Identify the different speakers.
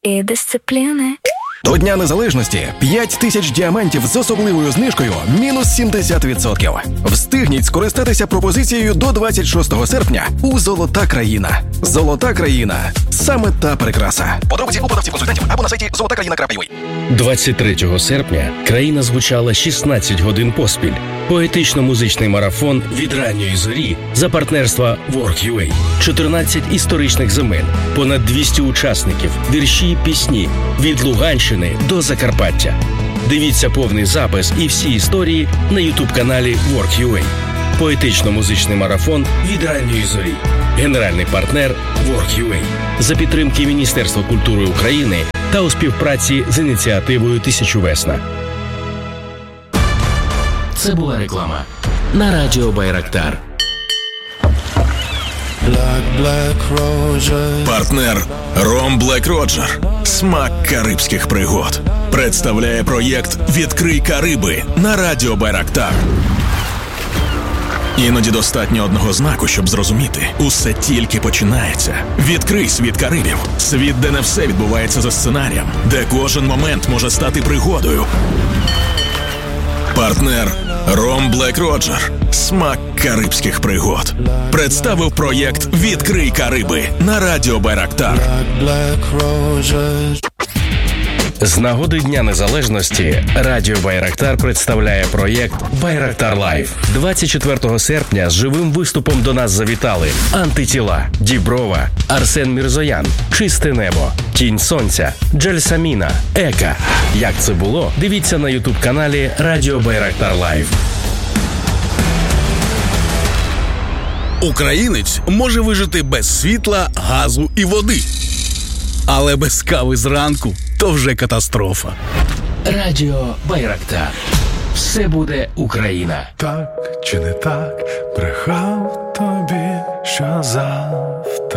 Speaker 1: і дисципліни.
Speaker 2: До Дня Незалежності 5 тисяч діамантів з особливою знижкою мінус 70%. Встигніть скористатися пропозицією до 26 серпня у «Золота країна». «Золота країна» – саме та прикраса. Подробиці у продавців-консультантів або на сайті zolotakraina.ua.
Speaker 3: 23 серпня країна звучала 16 годин поспіль. Поетично-музичний марафон від ранньої зорі за партнерства Work.ua. 14 історичних земель, понад 200 учасників, вірші і пісні від Луганщини до Закарпаття. Дивіться повний запис і всі історії на YouTube-каналі Work.ua. Поетично-музичний марафон від ранньої зорі. Генеральний партнер Work.ua. За підтримки Міністерства культури України та у співпраці з ініціативою «1000 Це була реклама на радіо Байрактар.
Speaker 4: Партнер Ром Блек Роджер. Смак карибських пригод. Представляє проєкт «Відкрий Кариби» на радіо Байрактар. Іноді достатньо одного знаку, щоб зрозуміти. Усе тільки починається. Відкрий світ Карибів. Світ, де не все відбувається за сценарієм. Де кожен момент може стати пригодою. Партнер Ром Блек Роджер. Смак карибських пригод. Представив проєкт «Відкрий Кариби» на радіо Байрактар.
Speaker 3: З нагоди Дня Незалежності радіо Байрактар представляє проєкт «Байрактар Лайв». 24 серпня з живим виступом до нас завітали Антитіла, Діброва, Арсен Мірзоян, Чисте небо, Тінь сонця, Джельсаміна, Ека. Як це було? Дивіться на YouTube-каналі Радіо Байрактар Лайв.
Speaker 5: Українець може вижити без світла, газу і води. Але без кави зранку – то вже катастрофа.
Speaker 3: Радіо Байрактар. Все буде Україна.
Speaker 6: Так чи не так, брехав тобі, що за